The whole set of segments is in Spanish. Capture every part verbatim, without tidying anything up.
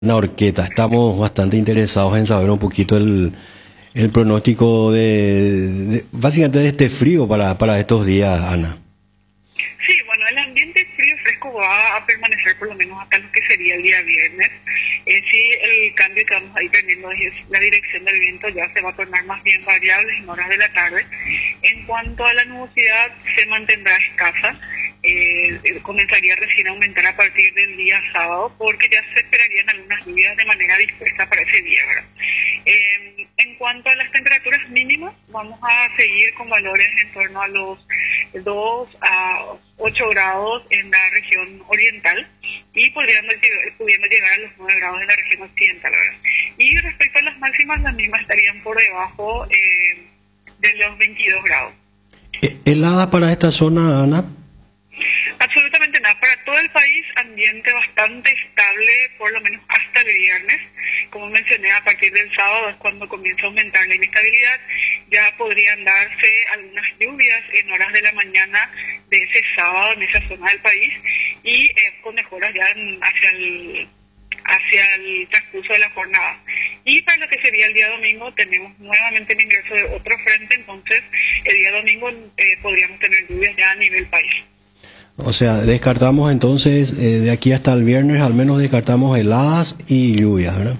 Una horqueta. Estamos bastante interesados en saber un poquito el, el pronóstico de, de- básicamente de este frío para, para estos días, Ana. Sí, bueno, el ambiente frío fresco va a permanecer por lo menos hasta lo que sería el día viernes. En sí, el cambio que vamos a ir teniendo es la dirección del viento ya se va a tornar más bien variable en horas de la tarde. En cuanto a la nubosidad, se mantendrá escasa. Eh, eh, comenzaría recién a aumentar a partir del día sábado porque ya se esperarían algunas lluvias de manera dispersa para ese día, ¿verdad? Eh, en cuanto a las temperaturas mínimas, vamos a seguir con valores en torno a los dos a ocho grados en la región oriental y podríamos llegar, pudiendo llegar a los nueve grados en la región occidental, ¿verdad? Y respecto a las máximas, las mismas estarían por debajo eh, de los veintidós grados. Eh, ¿Helada para esta zona, Ana? Absolutamente nada. Para todo el país, ambiente bastante estable, por lo menos hasta el viernes. Como mencioné, a partir del sábado es cuando comienza a aumentar la inestabilidad. Ya podrían darse algunas lluvias en horas de la mañana de ese sábado en esa zona del país y eh, con mejoras ya en- hacia el hacia el transcurso de la jornada. Y para lo que sería el día domingo tenemos nuevamente el ingreso de otro frente, entonces el día domingo eh, podríamos tener lluvias ya a nivel país. O sea, descartamos entonces, eh, de aquí hasta el viernes, al menos descartamos heladas y lluvias, ¿verdad?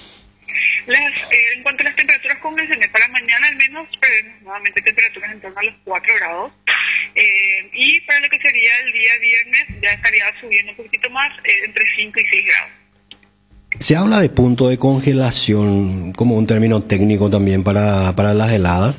Las, eh, en cuanto a las temperaturas, como mencioné, para mañana al menos prevemos nuevamente temperaturas en torno a los cuatro grados. Eh, y para lo que sería el día viernes ya estaría subiendo un poquitito más, eh, entre cinco y seis grados. Se habla de punto de congelación como un término técnico también para, para las heladas.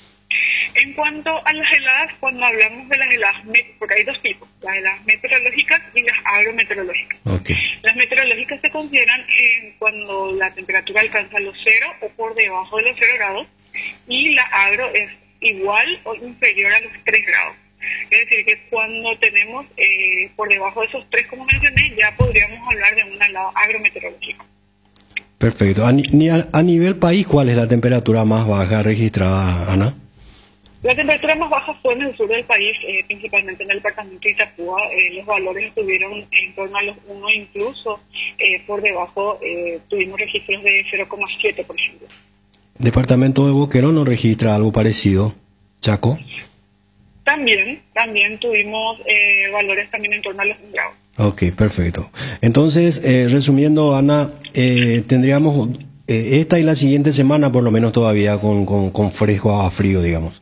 En cuanto a las heladas, cuando hablamos de las heladas, met- porque hay dos tipos, las heladas meteorológicas y las agrometeorológicas. Ok. Las meteorológicas se consideran eh, cuando la temperatura alcanza los cero o por debajo de los cero grados y la agro es igual o inferior a los tres grados. Es decir, que cuando tenemos eh, por debajo de esos tres, como mencioné, ya podríamos hablar de un helado agrometeorológico. Perfecto. A, ni- ni a, a nivel país, ¿cuál es la temperatura más baja registrada, Ana? La temperatura más baja fue en el sur del país, eh, principalmente en el departamento de Itapúa. Eh, los valores estuvieron en torno a los uno, incluso eh, por debajo eh, tuvimos registros de cero coma siete, por ejemplo. Departamento de Boquerón no registra algo parecido. Chaco. También, también tuvimos eh, valores también en torno a los un grado. Ok, perfecto. Entonces, eh, resumiendo, Ana, eh, tendríamos eh, esta y la siguiente semana por lo menos todavía con, con, con fresco a frío, digamos.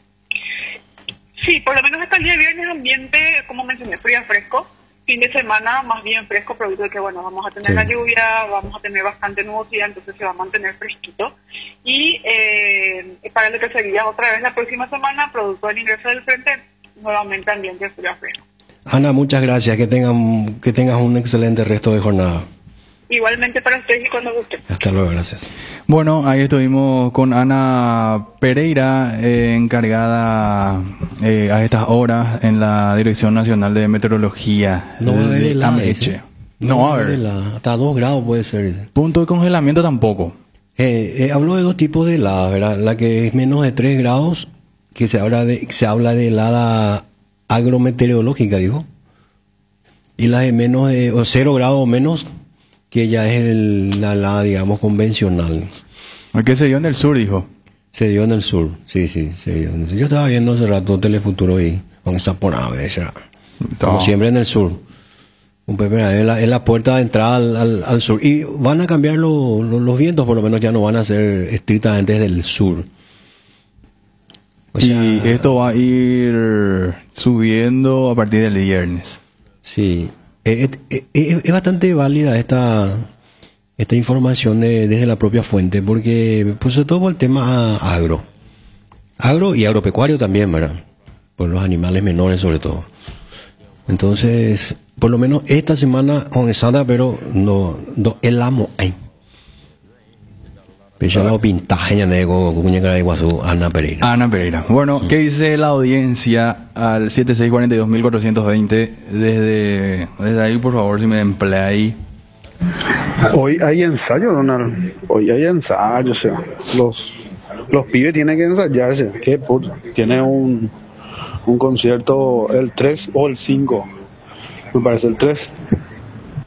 Sí, por lo menos hasta el día viernes ambiente, como mencioné, frío a fresco. Fin de semana más bien fresco, producto de que, bueno, vamos a tener Sí. la lluvia, vamos a tener bastante nubosidad, entonces se va a mantener fresquito. Y eh, para lo que sería otra vez la próxima semana, producto del ingreso del frente, nuevamente ambiente frío a fresco. Ana, muchas gracias. Que tengan, que tengas un excelente resto de jornada. Igualmente para ustedes y cuando gusten. Hasta luego, gracias. Bueno, ahí estuvimos con Ana Pereira, eh, encargada eh, a estas horas en la Dirección Nacional de Meteorología. No va a haber de helada, AMECHE. dice. No va a haber. helada. Hasta dos grados puede ser, dice. Punto de congelamiento tampoco. Eh, eh, hablo de dos tipos de helada, ¿verdad? La que es menos de tres grados, que se habla de, se habla de helada agrometeorológica, dijo. Y la de menos de, o cero grados o menos, que ya es el- la helada, digamos, convencional. El que se dio en el sur, dijo. Se dio en el sur, sí, sí, se dio. en el sur. Yo estaba viendo hace rato Telefuturo y con esa ponada, esa. Como No. siempre en el sur. Un Pepe, es la, es la puerta de entrada al, al, al sur. Y van a cambiar lo- lo- los vientos, por lo menos ya no van a ser estrictamente desde el sur. O sea, Y esto va a ir subiendo a partir del viernes. sí, es, es- es- es bastante válida esta esta información de- desde la propia fuente, porque pues sobre todo por el tema agro. Agro y agropecuario también, ¿verdad? Por los animales menores sobre todo. Entonces, por lo menos esta semana comenzada, pero no, no el amo ahí. Pero la pintaje ya de Cuña de Iguazú, Ana Pereira. Ana Pereira. Bueno, ¿qué dice la audiencia al siete seis cuatro dos cuatro dos cero? Desde, desde ahí, por favor, si me emplea ahí. Hoy hay ensayo, Donald. Hoy hay ensayo, o sea, los, los pibes tienen que ensayarse. ¿Qué puto? Tiene un, un concierto el tres o el cinco, me parece el tres.